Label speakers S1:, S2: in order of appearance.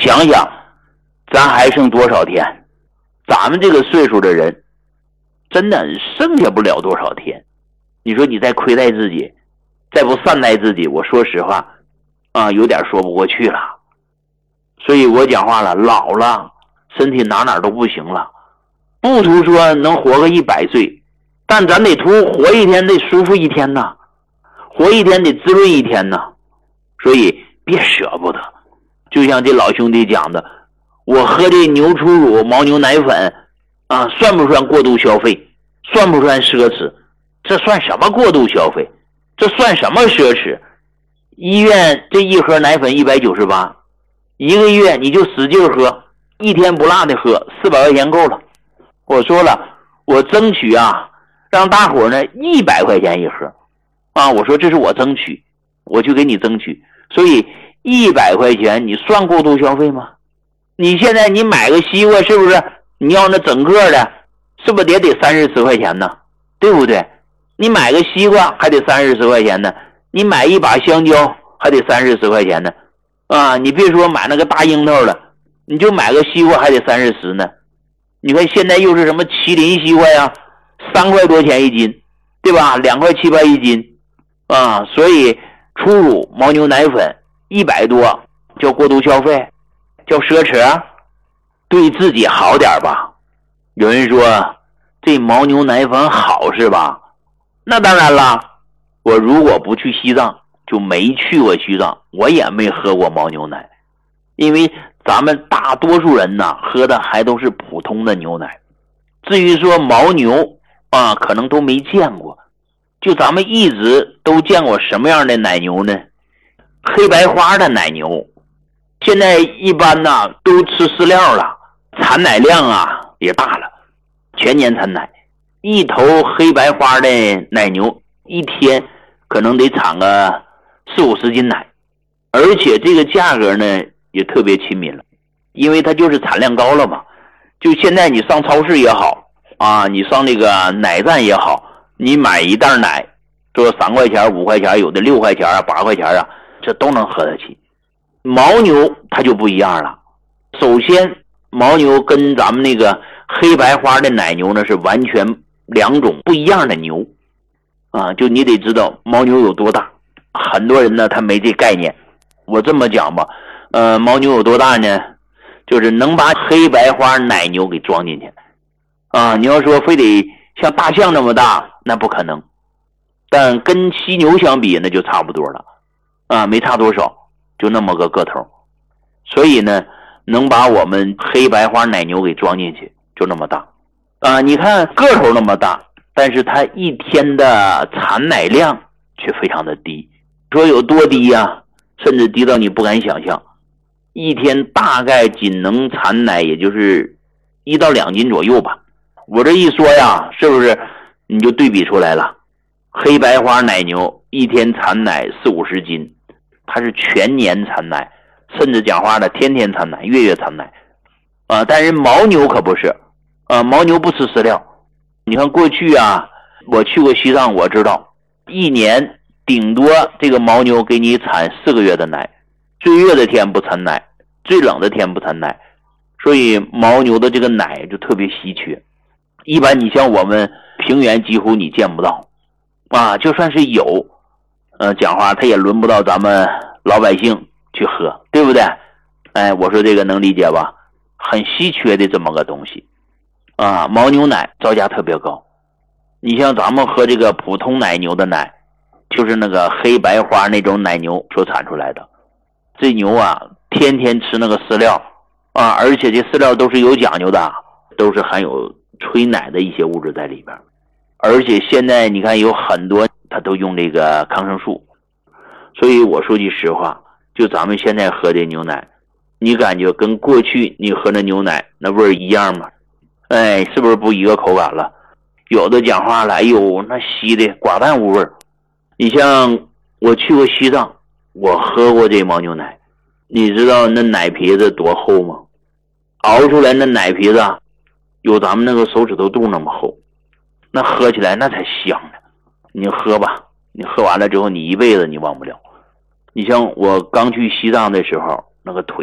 S1: 想想咱还剩多少天，咱们这个岁数的人真的剩下不了多少天。你说你再亏待自己，再不善待自己，我说实话有点说不过去了。所以我讲话了，老了身体哪都不行了，不图说能活个100岁，但咱得图活一天得舒服一天呐，活一天得滋润一天呐。所以别舍不得。就像这老兄弟讲的，我喝这牛初乳、牦牛奶粉算不算过度消费？算不算奢侈？这算什么过度消费？这算什么奢侈？医院这一盒奶粉198，一个月你就使劲喝，一天不落的喝，400块钱够了。我说了，我争取让大伙呢100块钱一盒我说这是我争取，我就给你争取。所以100块钱你算过度消费吗？你现在你买个西瓜，是不是你要那整个的，是不是得30、40块钱呢？对不对？你买个西瓜还得30、40块钱呢，你买一把香蕉还得30、40块钱呢你别说买那个大樱桃了，你就买个西瓜还得30、40呢。你看现在又是什么麒麟西瓜呀，3块多钱一斤，对吧？2块7、8一斤所以初乳、牦牛奶粉100多叫过度消费，叫奢侈对自己好点吧。有人说这牦牛奶粉好是吧？那当然了，我如果不去西藏就没去过西藏，我也没喝过牦牛奶。因为咱们大多数人喝的还都是普通的牛奶，至于说牦牛可能都没见过。就咱们一直都见过什么样的奶牛呢？黑白花的奶牛，现在一般都吃饲料了，产奶量也大了，全年产奶。一头黑白花的奶牛一天可能得产个40、50斤奶，而且这个价格呢也特别亲民了，因为它就是产量高了嘛。就现在你上超市也好你上那个奶站也好，你买一袋奶说3块钱、5块钱，有的6块钱8块钱这都能喝得起。牦牛它就不一样了。首先牦牛跟咱们那个黑白花的奶牛呢是完全2种不一样的牛就你得知道牦牛有多大。很多人呢他没这概念。我这么讲吧牦牛有多大呢？就是能把黑白花奶牛给装进去你要说非得像大象那么大，那不可能，但跟犀牛相比那就差不多了没差多少，就那么个头。所以呢能把我们黑白花奶牛给装进去，就那么大你看个头那么大，但是它一天的产奶量却非常的低。说有多低甚至低到你不敢想象，一天大概仅能产奶也就是1到2斤左右吧。我这一说是不是你就对比出来了？黑白花奶牛一天产奶40、50斤，它是全年产奶，甚至讲话的天天产奶，月月产奶但是牦牛可不是牦牛不吃饲料。你看过去我去过西藏，我知道一年顶多这个牦牛给你产4个月的奶，最热的天不产奶，最冷的天不产奶，所以牦牛的这个奶就特别稀缺。一般你像我们平原几乎你见不到就算是有讲话它也轮不到咱们老百姓去喝，对不对？我说这个能理解吧？很稀缺的这么个东西牦牛奶造价特别高。你像咱们喝这个普通奶牛的奶，就是那个黑白花那种奶牛所产出来的。这牛天天吃那个饲料而且这饲料都是有讲究的，都是含有催奶的一些物质在里边。而且现在你看有很多它都用这个抗生素。所以我说句实话，就咱们现在喝的牛奶，你感觉跟过去你喝的牛奶那味儿一样吗？是不是不一个口感了？有的讲话了，哎呦那稀的寡淡无味儿。你像我去过西藏，我喝过这牦牛奶，你知道那奶皮子多厚吗？熬出来那奶皮子有咱们那个手指头肚那么厚，那喝起来那才香呢。你喝吧，你喝完了之后你一辈子你忘不了。你像我刚去西藏的时候，那个腿